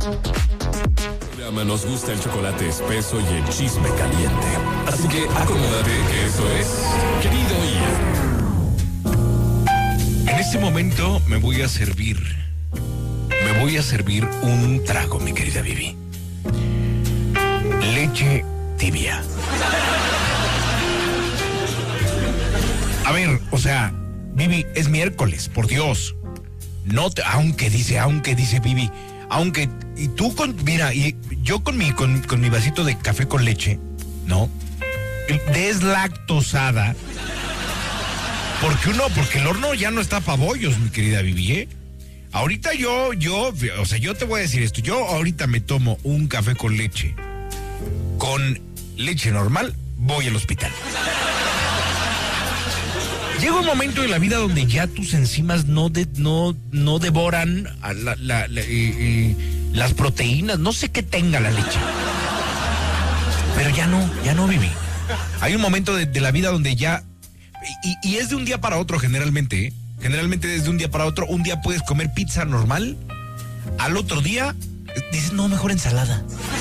Nos gusta el chocolate espeso y el chisme caliente. Así que acomódate, que eso es Querido Ian. En este momento me voy a servir un trago, mi querida Vivi. Leche tibia. A ver, o sea, Vivi, es miércoles, por Dios. No te, aunque dice Vivi, aunque, y tú mira, y yo con mi vasito de café con leche, ¿no? Deslactosada. Porque el horno ya no está para bollos, mi querida Vivi, ¿eh? Ahorita yo te voy a decir esto, yo ahorita me tomo un café con leche normal, voy al hospital. Llega un momento en la vida donde ya tus enzimas no devoran a las proteínas, no sé qué tenga la leche. Pero ya no Vivi. Hay un momento de la vida donde ya, y es de un día para otro generalmente, ¿eh? Generalmente es de un día para otro. Un día puedes comer pizza normal, al otro día dices, no, mejor ensalada.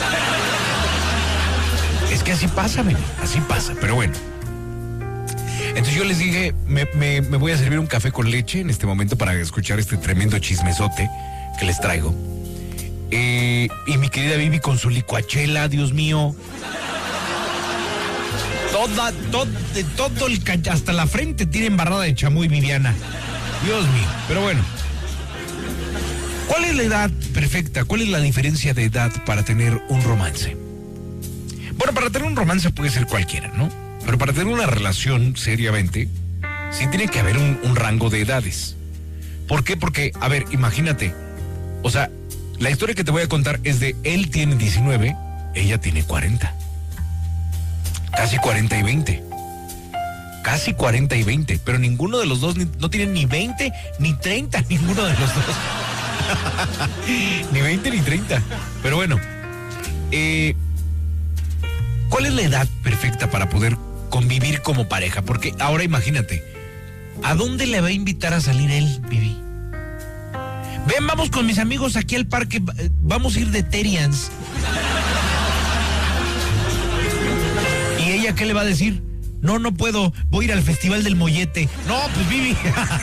Es que así pasa, Vivi, así pasa, pero bueno. Entonces yo les dije, me voy a servir un café con leche en este momento para escuchar este tremendo chismesote que les traigo. Y mi querida Vivi con su licuachela, Dios mío. Todo hasta la frente tiene embarrada de chamoy, Viviana. Dios mío, pero bueno. ¿Cuál es la edad perfecta? ¿Cuál es la diferencia de edad para tener un romance? Bueno, para tener un romance puede ser cualquiera, ¿no? Pero para tener una relación seriamente, sí tiene que haber un rango de edades. ¿Por qué? Porque, a ver, imagínate, o sea, la historia que te voy a contar es de él tiene 19, ella tiene 40. Casi 40 y 20. Casi 40 y 20, pero ninguno de los dos no tiene ni 20 ni 30, ninguno de los dos. Ni 20 ni 30. Pero bueno, ¿cuál es la edad perfecta para poder convivir como pareja? Porque ahora imagínate, ¿a dónde le va a invitar a salir él, Vivi? Ven, vamos con mis amigos aquí al parque, vamos a ir de Terians. ¿Y ella qué le va a decir? No puedo, voy a ir al Festival del Mollete. No, pues Vivi.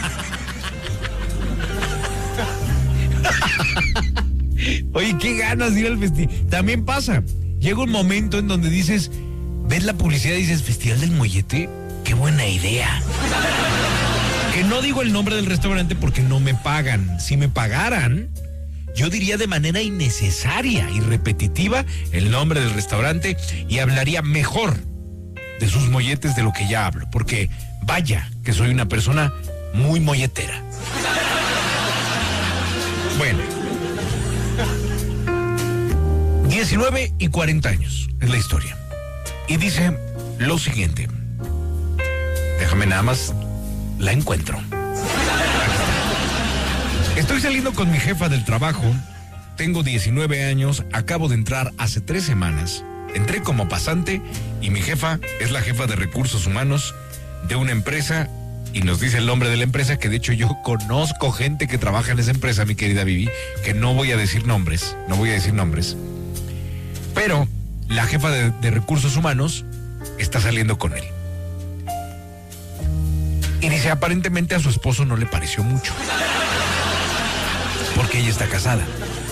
Oye, qué ganas de ir al festival. También pasa, llega un momento en donde dices, ves la publicidad y dices, Festival del Mollete, qué buena idea. Que no digo el nombre del restaurante porque no me pagan. Si me pagaran, yo diría de manera innecesaria y repetitiva el nombre del restaurante y hablaría mejor de sus molletes de lo que ya hablo, porque vaya que soy una persona muy molletera. Bueno, 19 y 40 años es la historia. Y dice lo siguiente. Déjame nada más, la encuentro. Estoy saliendo con mi jefa del trabajo, tengo 19 años, acabo de entrar hace 3 semanas. Entré como pasante y mi jefa es la jefa de recursos humanos de una empresa y nos dice el nombre de la empresa, que de hecho yo conozco gente que trabaja en esa empresa, mi querida Vivi, que no voy a decir nombres, pero la jefa de recursos humanos está saliendo con él. Y dice, aparentemente a su esposo no le pareció mucho, porque ella está casada.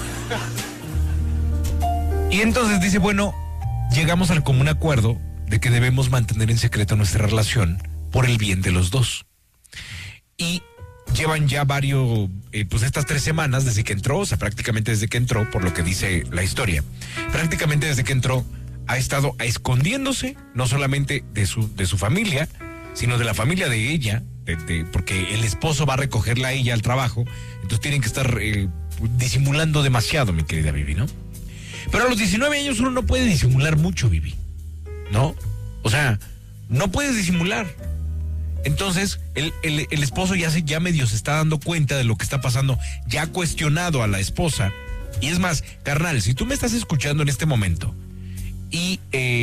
Y entonces dice, bueno, llegamos al común acuerdo de que debemos mantener en secreto nuestra relación por el bien de los dos. Y llevan ya pues estas 3 semanas desde que entró, o sea, prácticamente desde que entró, por lo que dice la historia, prácticamente desde que entró ha estado escondiéndose, no solamente de su familia, sino de la familia de ella, porque el esposo va a recogerla a ella al trabajo, entonces tienen que estar disimulando demasiado, mi querida Vivi, ¿no? Pero a los 19 años uno no puede disimular mucho, Vivi, ¿no? O sea, no puedes disimular. Entonces, el esposo ya medio se está dando cuenta de lo que está pasando, ya ha cuestionado a la esposa. Y es más, carnal, si tú me estás escuchando en este momento y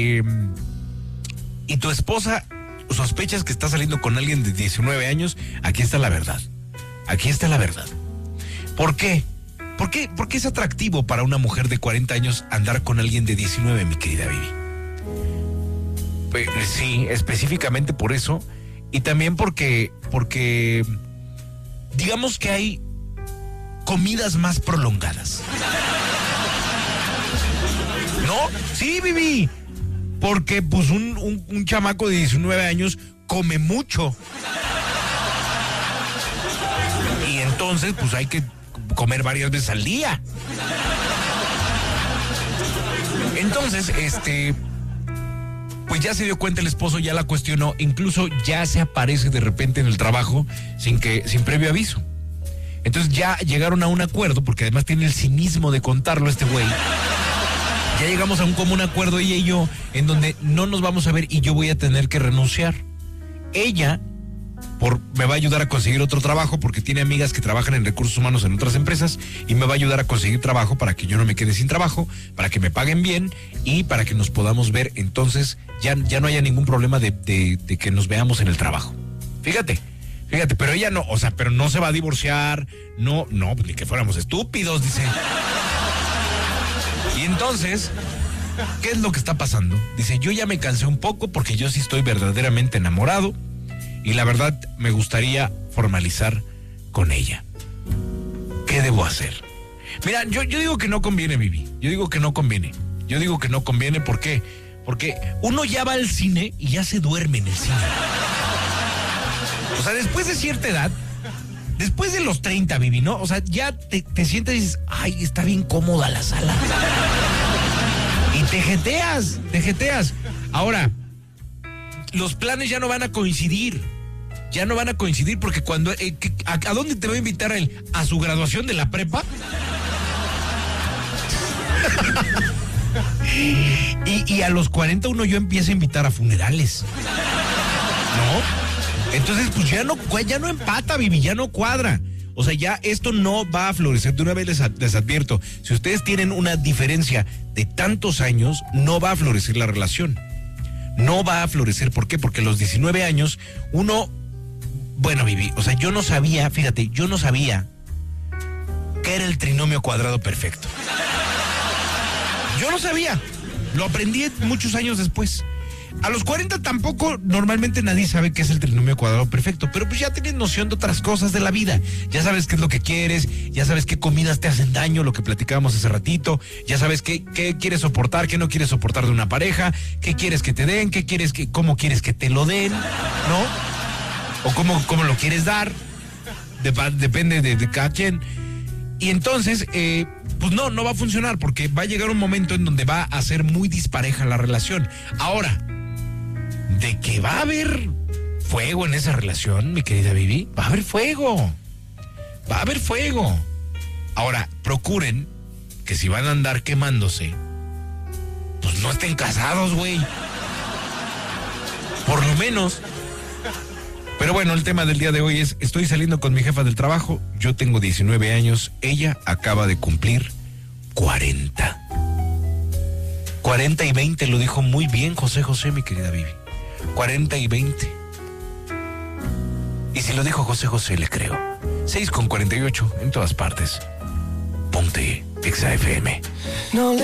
tu esposa sospechas que está saliendo con alguien de 19 años, aquí está la verdad. Aquí está la verdad. ¿Por qué? ¿Por qué es atractivo para una mujer de 40 años andar con alguien de 19, mi querida Vivi? Pues, sí, específicamente por eso. Y también porque digamos que hay comidas más prolongadas. ¿No? Sí, Vivi. Porque pues un chamaco de 19 años come mucho. Y entonces pues hay que comer varias veces al día. Entonces, pues ya se dio cuenta el esposo, ya la cuestionó, incluso ya se aparece de repente en el trabajo sin previo aviso. Entonces ya llegaron a un acuerdo, porque además tiene el cinismo de contarlo este güey. Ya llegamos a un común acuerdo ella y yo, en donde no nos vamos a ver y yo voy a tener que renunciar. Ella me va a ayudar a conseguir otro trabajo porque tiene amigas que trabajan en recursos humanos en otras empresas y me va a ayudar a conseguir trabajo para que yo no me quede sin trabajo, para que me paguen bien y para que nos podamos ver. Entonces ya no haya ningún problema de que nos veamos en el trabajo. Fíjate, pero ella no, o sea, pero no se va a divorciar, no, pues ni que fuéramos estúpidos, dice. Y entonces, ¿qué es lo que está pasando? Dice, yo ya me cansé un poco porque yo sí estoy verdaderamente enamorado y la verdad me gustaría formalizar con ella. ¿Qué debo hacer? Mira, yo digo que no conviene, Vivi. Yo digo que no conviene. ¿Por qué? Porque uno ya va al cine y ya se duerme en el cine. O sea, después de cierta edad, después de los 30, Vivi, ¿no? O sea, ya te sientes y dices, ay, está bien cómoda la sala. Y te jeteas. Ahora, los planes ya no van a coincidir. Porque cuando... ¿A dónde te va a invitar él? ¿A su graduación de la prepa? y a los 40 uno yo empiezo a invitar a funerales. ¿No? Entonces, pues ya no empata, Vivi, ya no cuadra. O sea, ya esto no va a florecer. De una vez les advierto, si ustedes tienen una diferencia de tantos años, no va a florecer la relación. No va a florecer. ¿Por qué? Porque a los 19 años, bueno, Vivi, o sea, yo no sabía qué era el trinomio cuadrado perfecto. Yo no sabía. Lo aprendí muchos años después. A los 40 tampoco, normalmente nadie sabe qué es el trinomio cuadrado perfecto, pero pues ya tienes noción de otras cosas de la vida. Ya sabes qué es lo que quieres, ya sabes qué comidas te hacen daño, lo que platicábamos hace ratito, ya sabes qué quieres soportar, qué no quieres soportar de una pareja, qué quieres que te den, cómo quieres que te lo den, ¿no? O cómo lo quieres dar, depende de cada quien. Y entonces, pues no va a funcionar porque va a llegar un momento en donde va a ser muy dispareja la relación. Ahora, de que va a haber fuego en esa relación, mi querida Vivi, va a haber fuego. Ahora, procuren que si van a andar quemándose, pues no estén casados, güey. Por lo menos. Pero bueno, el tema del día de hoy es, estoy saliendo con mi jefa del trabajo, yo tengo 19 años, ella acaba de cumplir 40. 40 y 20, lo dijo muy bien José, mi querida Vivi. 40 y 20. Y si lo dijo José, le creo. 6:48 en todas partes. Ponte XAFM. No